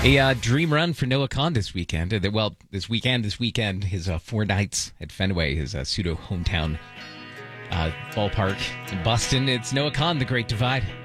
A dream run for Noah Khan this weekend. This weekend, his 4 nights at Fenway, his pseudo hometown ballpark in Boston. It's Noah Khan, The Great Divide.